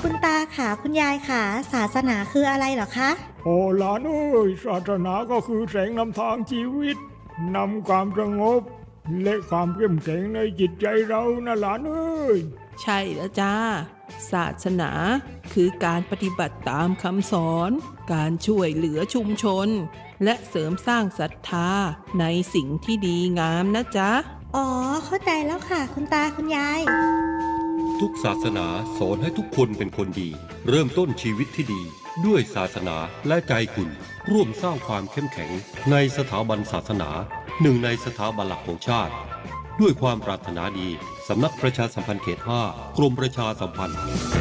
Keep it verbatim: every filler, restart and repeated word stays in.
คุณตาค่ะคุณยายค่ะศาสนาคืออะไรเหรอคะโอ้หลานเอ้ยศาสนาก็คือแสงนำทางชีวิตนำความสงบและความเข้มแข็งในจิตใจเรานะหลานเอ้ยใช่แล้วจ้าศาสนาคือการปฏิบัติตามคำสอนการช่วยเหลือชุมชนและเสริมสร้างศรัทธาในสิ่งที่ดีงามนะจ๊ะอ๋อเข้าใจแล้วค่ะคุณตาคุณยายทุกศาสนาสอนให้ทุกคนเป็นคนดีเริ่มต้นชีวิตที่ดีด้วยศาสนาและใจคุณร่วมสร้างความเข้มแข็งในสถาบันศาสนาหนึ่งในสถาบันหลักของชาติด้วยความปรารถนาดีสำนักประชาสัมพันธ์เขตห้ากรมประชาสัมพันธ์